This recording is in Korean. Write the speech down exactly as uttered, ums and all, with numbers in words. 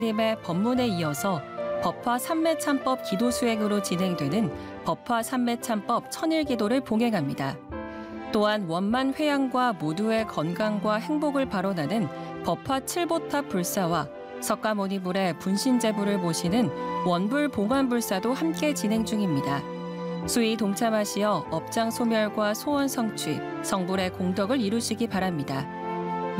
님의 법문에 이어서 법화 삼매참법 기도 수행으로 진행되는 법화 삼매참법 천일기도를 봉행합니다. 또한 원만 회양과 모두의 건강과 행복을 발언하는 법화 칠보탑 불사와 석가모니불의 분신제불을 모시는 원불 봉환불사도 함께 진행 중입니다. 수의 동참하시어 업장 소멸과 소원 성취, 성불의 공덕을 이루시기 바랍니다.